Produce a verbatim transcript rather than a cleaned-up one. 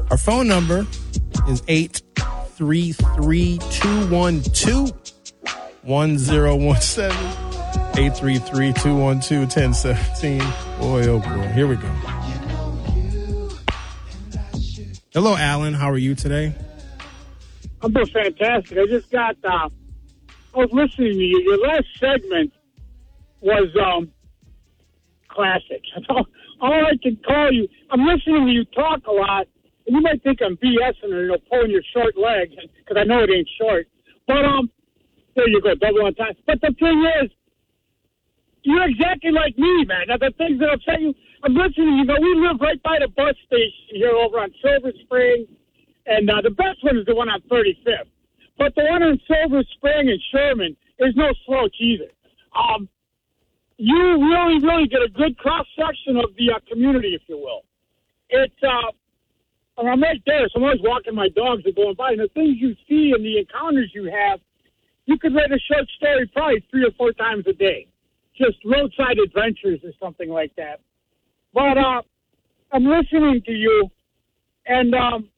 Our phone number is eight three three, two one two, one zero one seven. eight three three, two one two, one zero one seven. Boy, oh boy. Here we go. Hello, Alan. How are you today? I'm doing fantastic. I just got, uh, I was listening to you. Your last segment was um, classic. All I can call you, I'm listening to you talk a lot, and you might think I'm BSing or, you know, pulling your short leg, because I know it ain't short. But, um, there you go, double on time. But the thing is, you're exactly like me, man. Now, the things that upset you, I'm listening, you know, we live right by the bus station here over on Silver Spring, and uh, the best one is the one on thirty-fifth. But the one on Silver Spring and Sherman is no slouch either. Um, you really, really get a good cross-section of the uh, community, if you will. It's, uh, and I'm right there, so I'm always walking my dogs and going by, and the things you see and the encounters you have, you could write a short story probably three or four times a day. Just roadside adventures or something like that. But uh, I'm listening to you, and um,